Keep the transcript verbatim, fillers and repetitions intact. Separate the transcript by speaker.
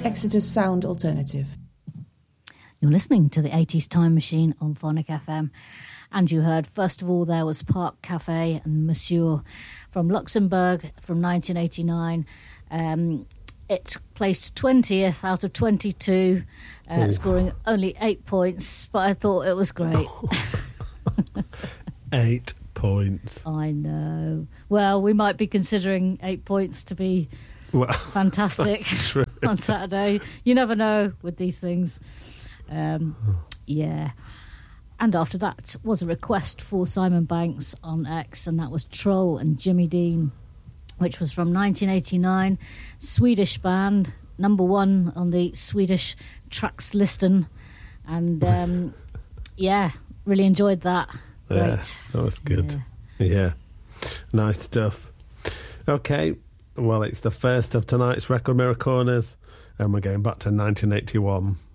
Speaker 1: Exeter's Sound Alternative.
Speaker 2: You're listening to the eighties Time Machine on Phonic F M. And you heard, first of all, there was Park Cafe and Monsieur from Luxembourg from nineteen eighty-nine. Um, it placed twentieth out of twenty-two, uh, scoring only eight points, but I thought it was great.
Speaker 3: Eight points.
Speaker 2: I know. Well, we might be considering eight points to be
Speaker 3: well,
Speaker 2: fantastic on Saturday. You never know with these things. Um, yeah. And after that was a request for Simon Banks on X, and that was Troll and Jimmy Dean, which was from nineteen eighty-nine. Swedish band, number one on the Swedish Tracks Listen. And um, yeah, really enjoyed that.
Speaker 3: Yeah,
Speaker 2: Great.
Speaker 3: That was good. Yeah. yeah. Nice stuff. Okay, well, it's the first of tonight's Record Mirror Corners, and we're going back to nineteen eighty-one.